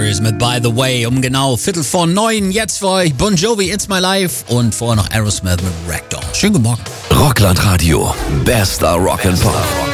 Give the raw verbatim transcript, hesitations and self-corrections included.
Fighters mit By the Way um genau Viertel vor neun. Jetzt für euch Bon Jovi, It's My Life und vorher noch Aerosmith mit Ragdoll. Schönen guten Morgen. Rockland Radio, bester Rock'n'Pop.